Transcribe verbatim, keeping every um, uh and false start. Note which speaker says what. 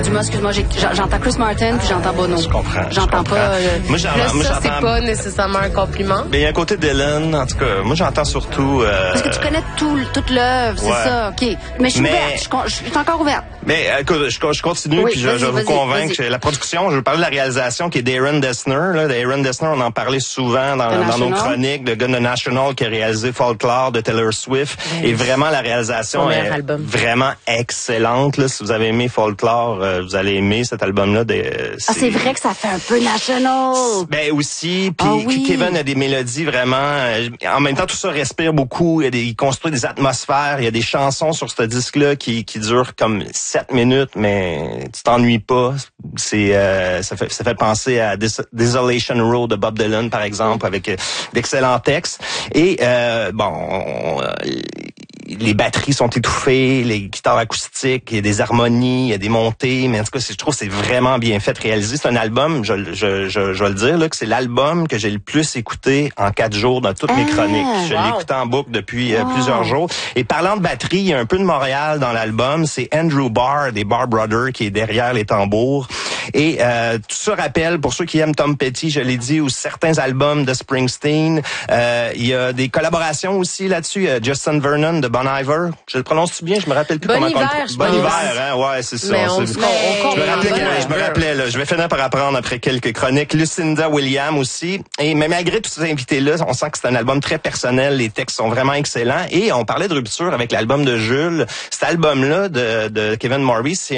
Speaker 1: Dis-moi, excuse-moi, j'ai- j'entends Chris Martin puis j'entends Bono.
Speaker 2: Je comprends.
Speaker 1: J'entends
Speaker 2: je comprends.
Speaker 1: pas. Euh...
Speaker 2: Moi, j'entends.
Speaker 3: Là,
Speaker 2: moi,
Speaker 3: ça,
Speaker 2: j'entends...
Speaker 3: c'est pas nécessairement un compliment.
Speaker 2: Mais il y a un côté Dylan, en tout cas. Moi, j'entends surtout. Euh...
Speaker 1: Parce que tu connais tout, toute l'œuvre, c'est
Speaker 2: Ouais.
Speaker 1: ça. Ok. Mais je suis
Speaker 2: Mais-
Speaker 1: ouverte. Je, con- je suis encore ouverte.
Speaker 2: Mais écoute, je, je continue
Speaker 1: Oui,
Speaker 2: puis je,
Speaker 1: vas-y,
Speaker 2: je vais vous
Speaker 1: vas-y,
Speaker 2: convaincre
Speaker 1: vas-y.
Speaker 2: que la production, je veux parler de la réalisation qui est d'Aaron Dessner. Là. D'Aaron Dessner, on en parlait souvent dans, dans nos chroniques. Le gars de National qui a réalisé Folklore de Taylor Swift.
Speaker 1: Oui.
Speaker 2: Et vraiment, la réalisation
Speaker 3: Son
Speaker 2: est
Speaker 3: meilleur album.
Speaker 2: vraiment excellente. Là. Si vous avez aimé Folklore, euh, vous allez aimer cet album-là. De, euh,
Speaker 1: Ah, c'est vrai que ça fait un peu National.
Speaker 2: Ben aussi, puis
Speaker 1: Ah oui.
Speaker 2: Kevin a des mélodies vraiment. euh, en même temps, tout ça respire beaucoup. Il, y a des, il construit des atmosphères. Il y a des chansons sur ce disque-là qui, qui durent comme sept minutes, mais tu t'ennuies pas. C'est euh, ça fait ça fait penser à Des- Desolation Row de Bob Dylan, par exemple, avec euh, d'excellents textes. Et euh, bon. on- euh, les batteries sont étouffées, les guitares acoustiques, il y a des harmonies, il y a des montées, mais en tout cas, c'est- je trouve que c'est vraiment bien fait, réalisé. C'est un album, je, je, je, je vais le dire, là, que c'est l'album que j'ai le plus écouté en quatre jours dans toutes mes
Speaker 1: Ah,
Speaker 2: chroniques. Je
Speaker 3: wow.
Speaker 2: l'écoute en boucle depuis euh,
Speaker 1: Wow.
Speaker 2: plusieurs jours. Et parlant de batterie, il y a un peu de Montréal dans l'album. C'est Andrew Barr des Barr Brothers qui est derrière les tambours. Et euh, tout ça rappelle, pour ceux qui aiment Tom Petty, je l'ai dit, ou certains albums de Springsteen. Euh, il y a des collaborations aussi là-dessus. Il y a Justin Vernon de Bon Iver. Je le prononce-tu bien? Je me rappelle plus
Speaker 3: Bon
Speaker 2: comment
Speaker 3: Iver,
Speaker 2: on le
Speaker 3: je
Speaker 2: Bon
Speaker 3: pense.
Speaker 2: Hiver, hein? Ouais, c'est ça.
Speaker 3: Mais
Speaker 2: On
Speaker 3: on,
Speaker 2: se-
Speaker 3: on, on,
Speaker 2: je me rappelais,
Speaker 3: Bon
Speaker 2: que- je me
Speaker 3: Iver.
Speaker 2: rappelais, là. Je vais finir par apprendre après quelques chroniques. Lucinda Williams aussi. Et mais malgré tous ces invités-là, on sent que c'est un album très personnel. Les textes sont vraiment excellents. Et on parlait de rupture avec l'album de Jules. Cet album-là de, de Kevin Morby, c'est